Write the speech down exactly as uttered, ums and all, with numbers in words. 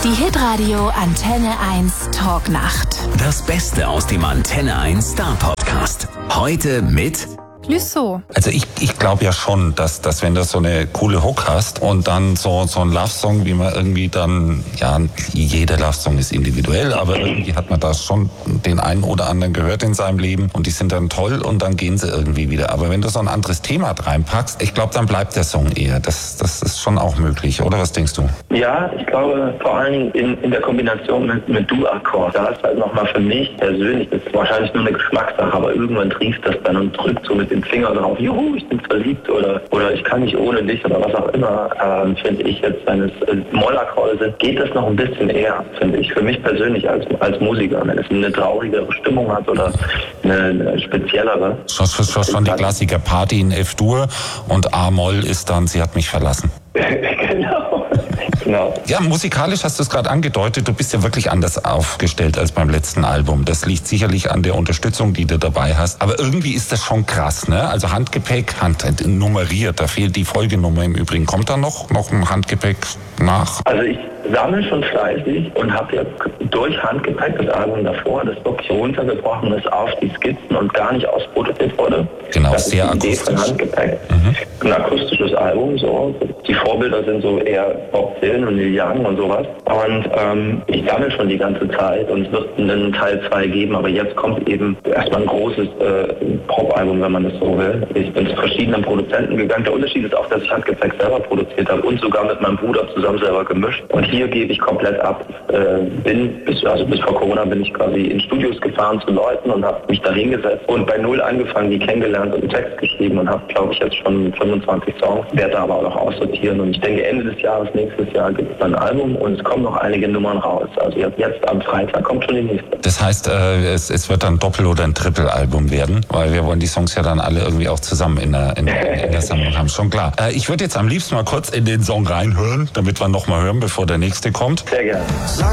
Die Hitradio Antenne eins Talknacht. Das Beste aus dem Antenne eins Star Podcast. Heute mit Clouseau. Also ich, ich glaube ja schon, dass, dass wenn du so eine coole Hook hast und dann so, so ein Love-Song, wie man irgendwie dann, ja, jeder Love-Song ist individuell, aber irgendwie hat man da schon den einen oder anderen gehört in seinem Leben und die sind dann toll und dann gehen sie irgendwie wieder. Aber wenn du so ein anderes Thema reinpackst, ich glaube, dann bleibt der Song eher. Das, das ist schon auch möglich, oder was denkst du? Ja, ich glaube vor allen Dingen in, in der Kombination mit, mit Du-Akkord. Da ist halt nochmal für mich persönlich, das ist wahrscheinlich nur eine Geschmackssache, aber irgendwann trieft das dann und drückt so mit den Finger drauf, juhu, ich bin verliebt oder oder ich kann nicht ohne dich oder was auch immer, ähm, finde ich jetzt, wenn es äh, Mollakkorde sind, geht das noch ein bisschen eher, finde ich, für mich persönlich als als Musiker, wenn es eine traurigere Stimmung hat oder eine, eine speziellere. Schon, schon, schon die Klassiker Party in F-Dur und A-Moll ist dann, sie hat mich verlassen. Genau. Genau. Ja, musikalisch hast du es gerade angedeutet, du bist ja wirklich anders aufgestellt als beim letzten Album. Das liegt sicherlich an der Unterstützung, die du dabei hast. Aber irgendwie ist das schon krass, ne? Also Handgepäck, Hand nummeriert, da fehlt die Folgenummer im Übrigen. Kommt da noch, noch ein Handgepäck nach? Also ich sammle schon fleißig und habe jetzt durch Handgepäck das Album davor, das wirklich runtergebrochen ist auf die Skizzen und gar nicht ausproduziert wurde. Genau, das sehr ist die Idee akustisch. von Handgepäck. Mhm. Ein akustisches Album, so. Die Vorbilder sind so eher Bob Dylan und Neil Young und sowas. Und ähm, ich sammle schon die ganze Zeit und es wird einen Teil zwei geben, aber jetzt kommt eben erstmal ein großes äh, Pop-Album, wenn man das so will. Ich bin zu verschiedenen Produzenten gegangen. Der Unterschied ist auch, dass ich Handgepäck selber produziert habe und sogar mit meinem Bruder zusammen selber gemischt. Und hier gebe ich komplett ab. Äh, bin bis, also bis vor Corona bin ich quasi in Studios gefahren zu Leuten und habe mich da hingesetzt und bei Null angefangen, die kennengelernt und einen Text geschrieben und habe, glaube ich, jetzt schon fünfundzwanzig Songs, werde aber auch noch aussortieren. Und ich denke, Ende des Jahres, nächstes Jahr gibt es dann ein Album und es kommen noch einige Nummern raus. Also jetzt, jetzt am Freitag kommt schon die nächste. Das heißt, äh, es, es wird dann Doppel- oder ein Triple-Album werden, weil wir wollen die Songs ja dann alle irgendwie auch zusammen in der, in, in der Sammlung haben. Schon klar. Äh, ich würde jetzt am liebsten mal kurz in den Song reinhören, damit wir noch mal hören, bevor der nächste kommt. Sehr gerne.